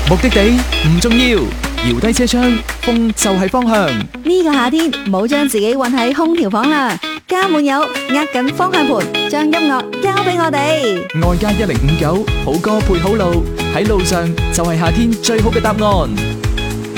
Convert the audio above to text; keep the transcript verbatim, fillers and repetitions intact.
目的地唔重要，搖低車窗，風就係方向。 呢個夏天唔好將自己困喺空調房啦，加滿油，握緊方向盤，將音樂交俾我哋。 外加一零五九，好歌配好路，喺路上就係夏天最好嘅答案。